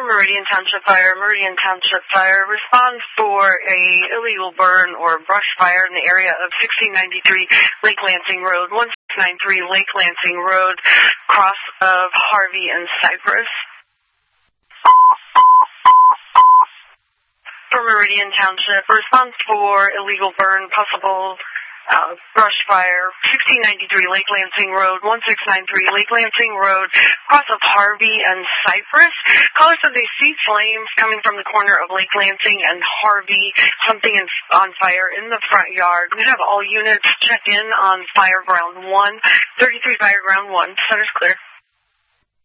Meridian Township Fire. Meridian Township Fire responds for a illegal burn or brush fire in the area of 1693 Lake Lansing Road, 1693 Lake Lansing Road, cross of Harvey and Cypress. For Meridian Township, response for illegal burn, possible brush fire, 1693 Lake Lansing Road, 1693 Lake Lansing Road, cross of Harvey and Cypress. Callers said they see flames coming from the corner of Lake Lansing and Harvey, something on fire in the front yard. We have all units check in on Fire Ground 1, 33 Fire Ground 1. Center's clear.